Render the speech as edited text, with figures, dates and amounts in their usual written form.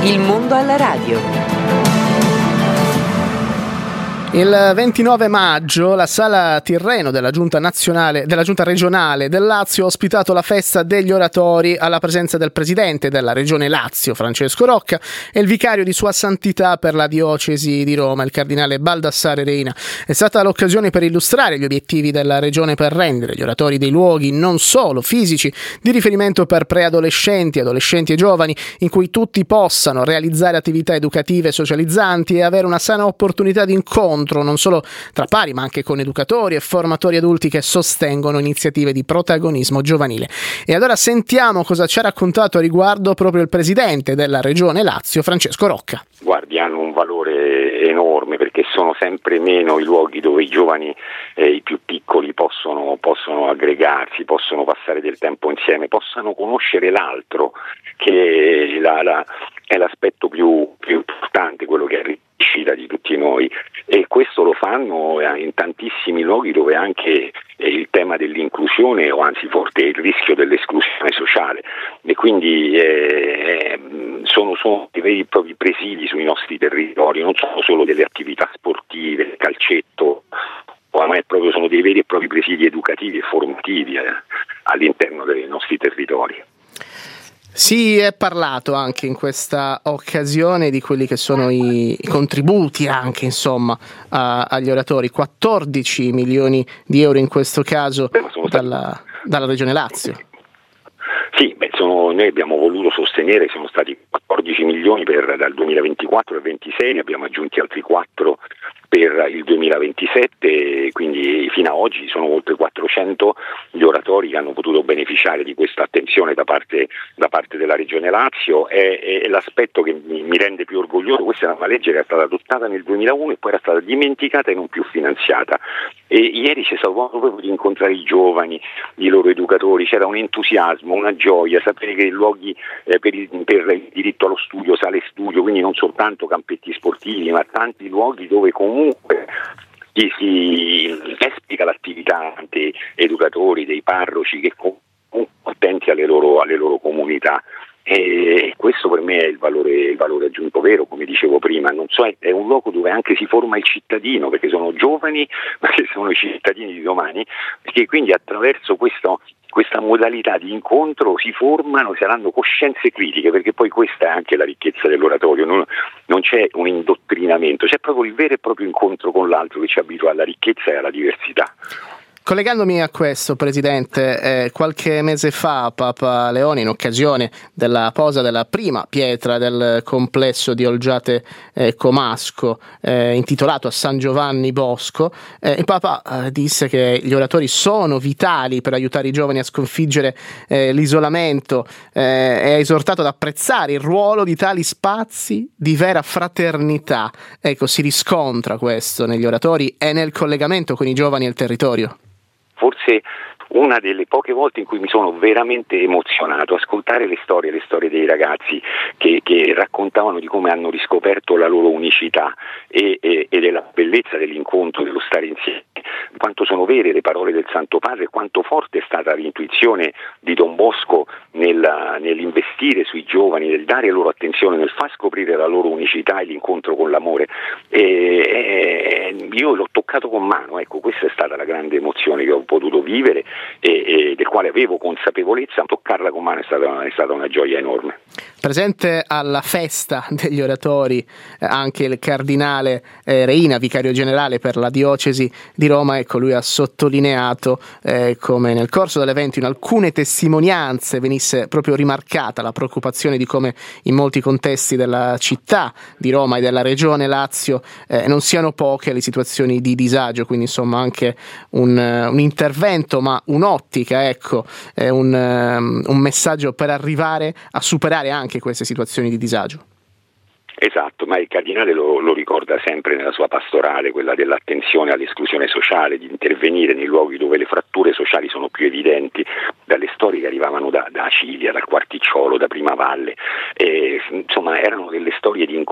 Il mondo alla radio. Il 29 maggio la Sala Tirreno della Giunta regionale del Lazio ha ospitato la festa degli oratori alla presenza del presidente della Regione Lazio, Francesco Rocca, e il vicario di Sua Santità per la diocesi di Roma, il cardinale Baldassare Reina. È stata l'occasione per illustrare gli obiettivi della Regione per rendere gli oratori dei luoghi non solo fisici di riferimento per preadolescenti, adolescenti e giovani, in cui tutti possano realizzare attività educative e socializzanti e avere una sana opportunità di incontro non solo tra pari ma anche con educatori e formatori adulti che sostengono iniziative di protagonismo giovanile. E allora sentiamo cosa ci ha raccontato a riguardo proprio il presidente della Regione Lazio, Francesco Rocca. Guardi, hanno un valore enorme perché sono sempre meno i luoghi dove i giovani e i più piccoli possono aggregarsi, possono passare del tempo insieme, possano conoscere l'altro, che è l'aspetto più importante, quello che arriva di tutti noi, e questo lo fanno in tantissimi luoghi dove anche il tema dell'inclusione o anzi forte il rischio dell'esclusione sociale, e quindi sono dei veri e propri presidi sui nostri territori, non sono solo delle attività sportive, calcetto, ma sono dei veri e propri presidi educativi e formativi all'interno dei nostri territori. Si è parlato anche in questa occasione di quelli che sono i contributi anche agli oratori, 14 milioni di euro in questo caso dalla Regione Lazio. Sì, noi abbiamo voluto sostenere, sono stati 14 milioni dal 2024 al 2026, ne abbiamo aggiunti altri 4 per il 2027, quindi fino ad oggi sono oltre 400 gli oratori che hanno potuto beneficiare di questa attenzione da parte della Regione Lazio. È l'aspetto che mi rende più orgoglioso. Questa è una legge che è stata adottata nel 2001 e poi era stata dimenticata e non più finanziata, e ieri c'è stato proprio di incontrare i giovani, i loro educatori, c'era un entusiasmo, una gioia, sapere che i luoghi per il diritto allo studio, sale studio, quindi non soltanto campetti sportivi ma tanti luoghi dove comunque si esplica l'attività dei educatori, dei parroci che comunque attenti alle loro comunità. E questo per me è il valore aggiunto vero, come dicevo prima. Non so, è un luogo dove anche si forma il cittadino, perché sono giovani ma che sono i cittadini di domani, perché quindi attraverso questa modalità di incontro si saranno coscienze critiche, perché poi questa è anche la ricchezza dell'oratorio, non c'è un indottrinamento, c'è proprio il vero e proprio incontro con l'altro che ci abitua alla ricchezza e alla diversità. Collegandomi a questo, Presidente, qualche mese fa Papa Leone, in occasione della posa della prima pietra del complesso di Olgiate Comasco, intitolato a San Giovanni Bosco, il Papa disse che gli oratori sono vitali per aiutare i giovani a sconfiggere l'isolamento e ha esortato ad apprezzare il ruolo di tali spazi di vera fraternità. Ecco, si riscontra questo negli oratori e nel collegamento con i giovani e il territorio. Forse una delle poche volte in cui mi sono veramente emozionato ascoltare le storie dei ragazzi che raccontavano di come hanno riscoperto la loro unicità e della bellezza dell'incontro, dello stare insieme, quanto sono vere le parole del Santo Padre, quanto forte è stata l'intuizione di Don Bosco nell'investire sui giovani, nel dare loro attenzione, nel far scoprire la loro unicità e l'incontro con l'amore. Io l'ho toccato con mano, ecco, questa è stata la grande emozione che ho potuto vivere e del quale avevo consapevolezza. Toccarla con mano è stata una gioia enorme. Presente alla festa degli oratori anche il cardinale Reina, vicario generale per la diocesi di Roma. Ecco, lui ha sottolineato come nel corso dell'evento in alcune testimonianze venisse proprio rimarcata la preoccupazione di come in molti contesti della città di Roma e della regione Lazio non siano poche le situazioni di disagio, quindi insomma anche un intervento, ma un'ottica, ecco, un messaggio per arrivare a superare anche queste situazioni di disagio. Esatto, ma il cardinale lo ricorda sempre nella sua pastorale, quella dell'attenzione all'esclusione sociale, di intervenire nei luoghi dove le fratture sociali sono più evidenti, dalle storie che arrivavano da Acilia, dal Quarticciolo, da Primavalle, insomma erano delle storie di